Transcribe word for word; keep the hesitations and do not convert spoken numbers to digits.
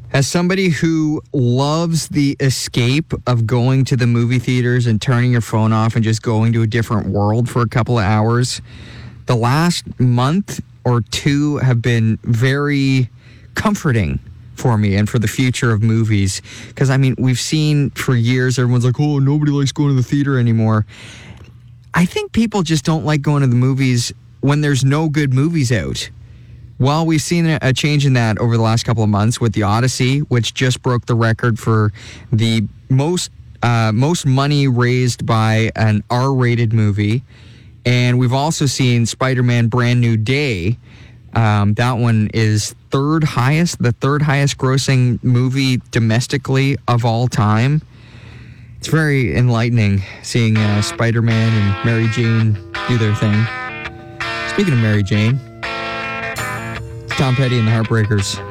As somebody who loves the escape of going to the movie theaters and turning your phone off and just going to a different world for a couple of hours, the last month or two have been very comforting for me and for the future of movies. Because, I mean, we've seen for years, everyone's like, oh, nobody likes going to the theater anymore. I think people just don't like going to the movies when there's no good movies out. Well, we've seen a change in that over the last couple of months with The Odyssey, which just broke the record for the most uh, most money raised by an R-rated movie. And we've also seen Spider-Man Brand New Day. Um, that one is third highest, the third highest grossing movie domestically of all time. It's very enlightening seeing uh, Spider-Man and Mary Jane do their thing. Speaking of Mary Jane, Tom Petty and the Heartbreakers.